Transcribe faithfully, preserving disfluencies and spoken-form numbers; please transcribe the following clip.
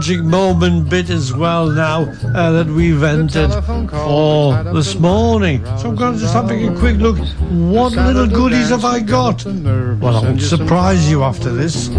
magic moment bit as well now uh, that we've entered for this morning. So I'm going to just having a quick look. What little goodies have I got? Well, I won't surprise you after this.